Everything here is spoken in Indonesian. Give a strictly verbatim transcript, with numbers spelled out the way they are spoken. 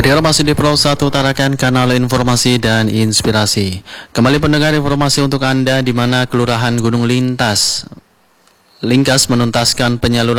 Pendengar masih di Pulau satu Tarakan, kanal informasi dan inspirasi. Kembali pendengar, informasi untuk Anda di mana Kelurahan Gunung Lintas Lingkas menuntaskan penyaluran